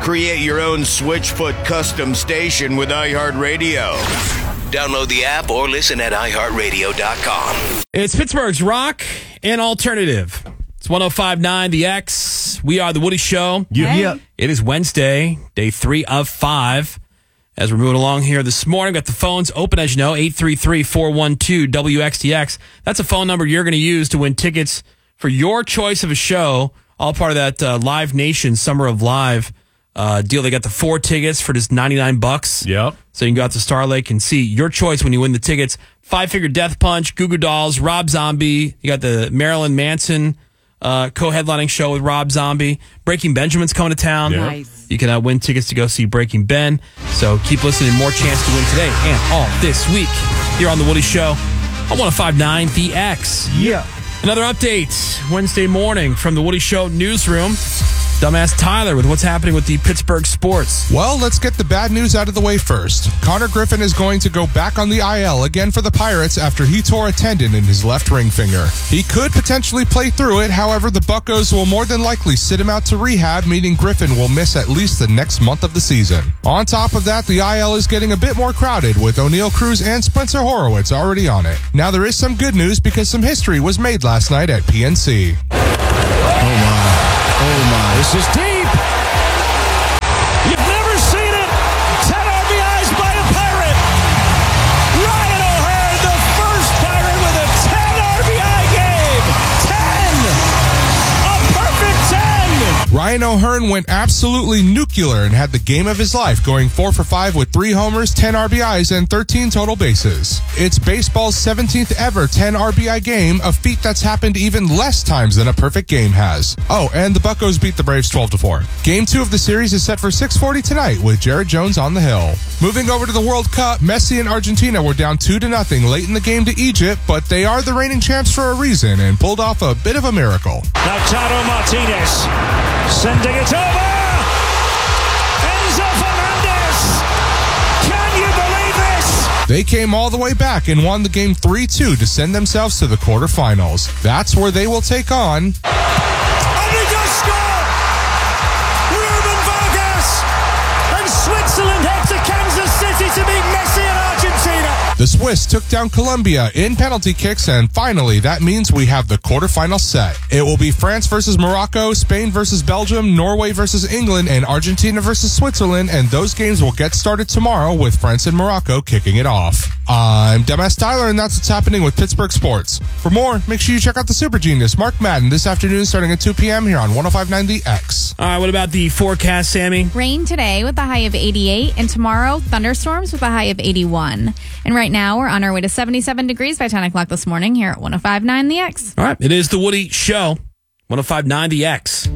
Create your own Switchfoot custom station with iHeartRadio. Download the app or listen at iHeartRadio.com. It's Pittsburgh's rock and alternative. It's 105.9 The X. We are The Woody Show. Yeah. It is Wednesday, day 3 of 5. As we're moving along here this morning, got the phones open, as you know, 833-412-WXTX. That's a phone number you're going to use to win tickets for your choice of a show, all part of that Live Nation Summer of Live deal. They got the 4 tickets for just $99. Yep. So you can go out to Star Lake and see your choice when you win the tickets. Five Finger Death Punch, Goo Goo Dolls, Rob Zombie. You got the Marilyn Manson co-headlining show with Rob Zombie. Breaking Benjamin's coming to town. Yep. Nice. You can win tickets to go see Breaking Ben. So keep listening. More chance to win today and all this week here on The Woody Show on 105.9 The X. Yeah. Another update Wednesday morning from The Woody Show newsroom. Dumbass Tyler with what's happening with the Pittsburgh sports. Well, let's get the bad news out of the way first. Connor Griffin is going to go back on the IL again for the Pirates after he tore a tendon in his left ring finger. He could potentially play through it, however, the Buccos will more than likely sit him out to rehab, meaning Griffin will miss at least the next month of the season. On top of that, the IL is getting a bit more crowded, with O'Neal Cruz and Spencer Horowitz already on it. Now, there is some good news because some history was made last night at PNC. Oh, my. This is deep. You've never seen it. 10 RBIs by a Pirate. Ryan O'Hearn, the first Pirate with a 10 RBI game. 10. A perfect 10. Ryan O'Hearn went absolutely nuclear and had the game of his life, going 4 for 5 with 3 homers, 10 RBIs, and 13 total bases. It's baseball's 17th ever 10 RBI game, a feat that's happened even less times than a perfect game has. Oh, and the Buccos beat the Braves 12-4. Game 2 of the series is set for 6:40 tonight with Jared Jones on the hill. Moving over to the World Cup, Messi and Argentina were down 2-0 late in the game to Egypt, but they are the reigning champs for a reason and pulled off a bit of a miracle. Lautaro Martinez sending it over. Enzo Fernandez. Can you believe this? They came all the way back and won the game 3-2 to send themselves to the quarterfinals. That's where they will take on... And he does score! Ruben Vargas! And Switzerland head to Kansas City to meet Messi and Argentina. The Swiss took down Colombia in penalty kicks, and finally, that means we have the quarterfinal set. It will be France versus Morocco, Spain versus Belgium, Norway versus England, and Argentina versus Switzerland, and those games will get started tomorrow with France and Morocco kicking it off. I'm Dumbass Tyler, and that's what's happening with Pittsburgh sports. For more, make sure you check out the Super Genius, Mark Madden, this afternoon starting at 2 p.m. here on 105.9 The X. All right, what about the forecast, Sammy? Rain today with a high of 88, and tomorrow, thunderstorms with a high of 81. And right now, we're on our way to 77 degrees by 10 o'clock this morning here at 105.9 The X. All right, it is The Woody Show, 105.9 The X.